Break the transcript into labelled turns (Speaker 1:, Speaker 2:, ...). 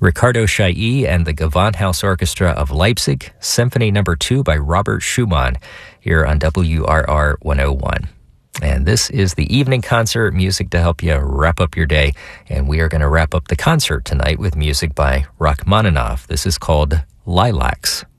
Speaker 1: Ricardo Chailly and the Gewandhaus Orchestra of Leipzig, Symphony No. 2 by Robert Schumann, here on WRR 101. And this is the evening concert, music to help you wrap up your day. And we are going to wrap up the concert tonight with music by Rachmaninoff. This is called Lilacs.